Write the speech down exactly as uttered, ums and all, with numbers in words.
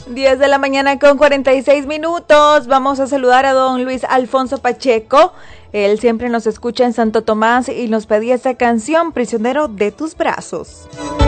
diez de la mañana con cuarenta y seis minutos. Vamos a saludar a don Luis Alfonso Pacheco. Él siempre nos escucha en Santo Tomás y nos pedía esta canción, Prisionero de tus brazos.